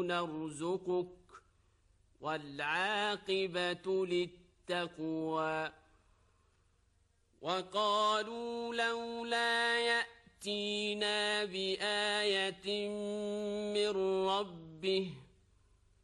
نرزقك والعاقبة للتقوى. وقالوا لولا يأتينا بآية من ربه